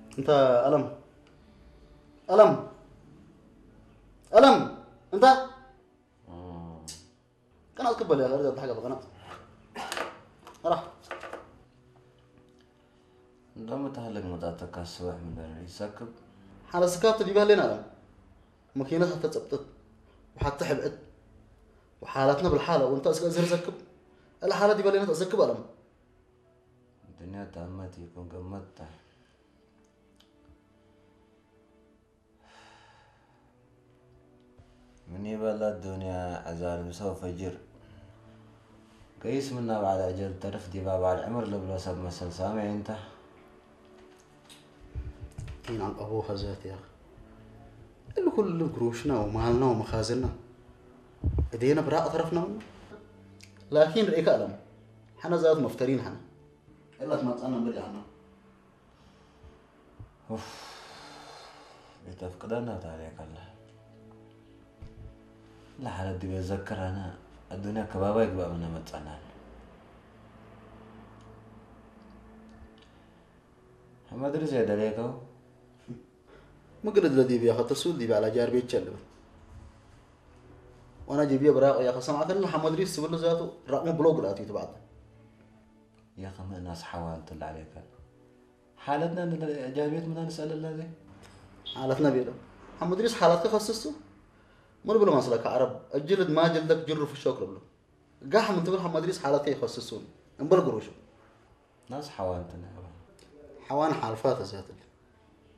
انت ألم ألم ألم انت كان أتقبل يا غير حاجة بقناة راح لما تهلك مداتك السواح من داري يسكب حال السكات اللي بالنا ألم ماكينتها تتثبت وحتى حبقت وحالتنا بالحالة وانت أزهر سكب الحالة دي بالنا تسكب ألم الدنيا تأمتي يكون قمتها من يبلى الدنيا عزال مسوى فجر قيس منا بعد أجل ترف دي باب على العمر لبلا سب مسل سامع انت كين عن أبوها ذات يا أخي اللي كل قروشنا ومالنا ومخازننا إدينا براء طرفنا منه لكن رأيك ألم حنا ذات مفترين حنا إلا ما تسألنا نرجع عنه بتفقدنا تعليق الله لا حالة دي بتذكر أنا الدنيا كبابا يقبأ منها متعنان ما أدري زيادة ليكو ما قلت لدي بيا خاطر سود دي على جار بيت شلب وانا جيبيه براء يا اخي سمعت ان محمد ريس سبل ذاته رقم بلوغ لاتي تبعت يا أخي ما الناس حوالت اللي عليك حالتنا إن جايبيت من نسأل الله ذي حالتنا بيدا محمد ريس حالتك خصصته من بلا مسلك عرب الجلد ما جلدك جر في الشوك له قاح من تقول محمد ريس حالتك يخصصون ان بل قروش ناس حوالتنا حوان حالفات ذاته